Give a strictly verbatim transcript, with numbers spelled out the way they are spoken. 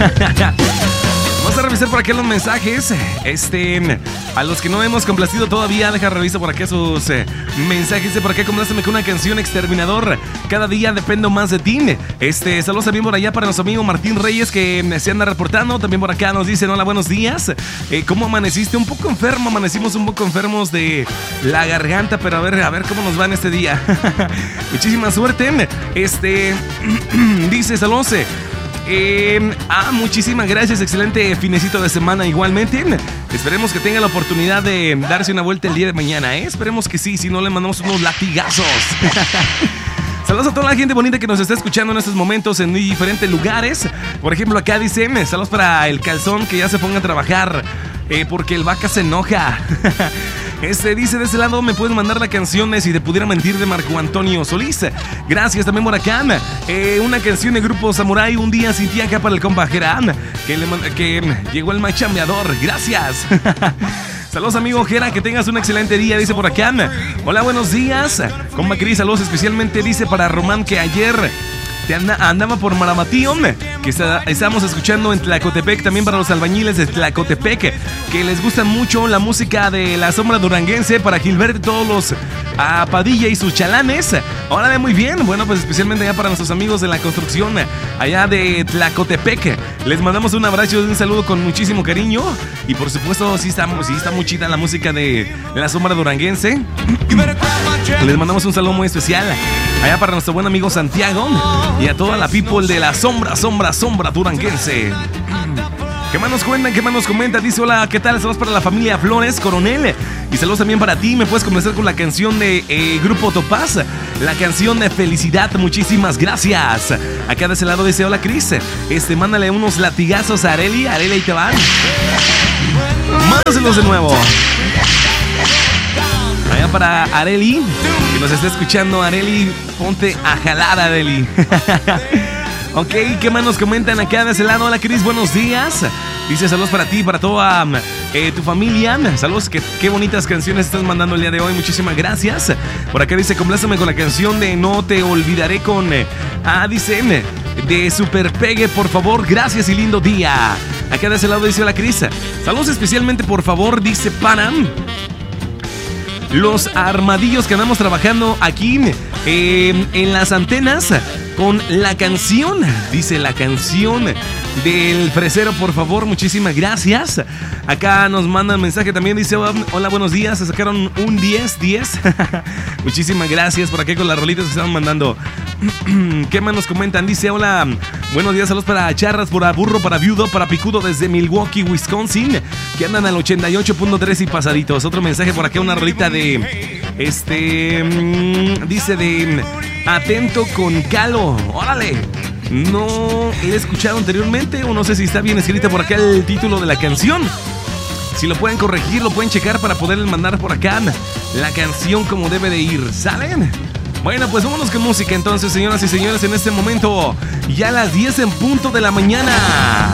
Vamos a revisar por aquí los mensajes. Este, a los que no hemos complacido todavía, deja revisar por aquí sus eh, mensajes. De por acá, compláceme con una canción, Exterminador. Cada día dependo más de ti. Este, saludos también por allá para nuestro amigo Martín Reyes, que se anda reportando. También por acá nos dicen: hola, buenos días. Eh, ¿Cómo amaneciste? Un poco enfermo, amanecimos un poco enfermos de la garganta, pero a ver, a ver cómo nos va en este día. Muchísima suerte. Este, dice: saludos. Eh, ah, muchísimas gracias, excelente finecito de semana igualmente. Esperemos que tenga la oportunidad de darse una vuelta el día de mañana, ¿eh? Esperemos que sí, si no le mandamos unos latigazos. Saludos a toda la gente bonita que nos está escuchando en estos momentos en diferentes lugares. Por ejemplo, acá dice: saludos para el calzón, que ya se ponga a trabajar, eh, porque el vaca se enoja. Este dice: de ese lado me puedes mandar la canción de Si te pudiera mentir, de Marco Antonio Solís. Gracias también por acá. Eh, una canción de Grupo Samurai, Un día sin ti, acá para el compa Gerán, que, le, que llegó el machambeador. Gracias. Saludos, amigo Jera, que tengas un excelente día, dice por acá. Hola, buenos días. Compa Cris, saludos especialmente, dice para Román, que ayer te anda, andaba por Maramatío, que está, estamos escuchando en Tlacotepec. También para los albañiles de Tlacotepec, que les gusta mucho la música de La Sombra Duranguense. Para Gilberto y todos los a Padilla y sus chalanes. Órale, muy bien. Bueno, pues especialmente allá para nuestros amigos de la construcción allá de Tlacotepec, les mandamos un abrazo y un saludo con muchísimo cariño. Y por supuesto, sí está, sí está muy chida la música de, de La Sombra Duranguense. Les mandamos un saludo muy especial allá para nuestro buen amigo Santiago y a toda la people de La Sombra, Sombra, Sombra Duranguense. ¿Qué más nos cuentan? ¿Qué más nos comentan? Dice: hola, ¿qué tal? Saludos para la familia Flores, Coronel. Y saludos también para ti. ¿Me puedes comenzar con la canción de eh, Grupo Topaz? La canción de Felicidad. Muchísimas gracias. Acá de ese lado dice: hola, Cris. Este, mándale unos latigazos a Areli. Areli, ahí te van. Mándaselos de nuevo. Allá para Areli, que nos está escuchando. Areli, ponte a jalar, Areli. Ok, ¿qué más nos comentan acá de ese lado? Hola, Cris, buenos días. Dice: saludos para ti, para toda eh, tu familia. Saludos, que, qué bonitas canciones estás mandando el día de hoy. Muchísimas gracias. Por acá dice: compláceme con la canción de No te olvidaré con... Eh, ah, dice... de Super Pegue, por favor. Gracias y lindo día. Acá de ese lado dice: hola, Cris. Saludos especialmente, por favor, dice, para los armadillos que andamos trabajando aquí eh, en las antenas con la canción, dice, la canción del fresero, por favor. Muchísimas gracias. Acá nos mandan mensaje también, dice: hola, buenos días, se sacaron un diez diez. Muchísimas gracias por aquí con las rolitas que estaban mandando. ¿Qué más nos comentan? Dice: hola, buenos días, saludos para Charras, para Burro, para Viudo, para Picudo desde Milwaukee, Wisconsin, que andan al ochenta y ocho punto tres y pasaditos. Otro mensaje por acá, una rolita de este mmm, dice de Atento con Calo. Órale, no he escuchado anteriormente, o no sé si está bien escrita por acá el título de la canción. Si lo pueden corregir, lo pueden checar para poder mandar por acá la canción como debe de ir. ¿Salen? Bueno, pues vámonos con música entonces, señoras y señores, en este momento ya a las diez en punto de la mañana.